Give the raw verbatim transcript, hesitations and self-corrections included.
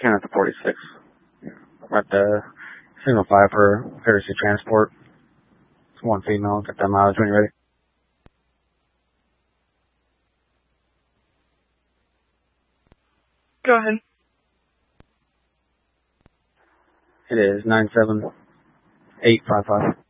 Can at the forty-six. We're at the signal five for courtesy transport. It's one female. Get that mileage when you're ready. Go ahead. It is nine seven eight five five.